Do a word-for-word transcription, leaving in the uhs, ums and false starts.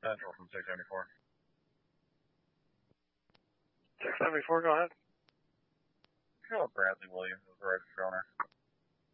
Central from six seventy-four. six seventy-four, go ahead. Hello, Bradley Williams is the registered owner.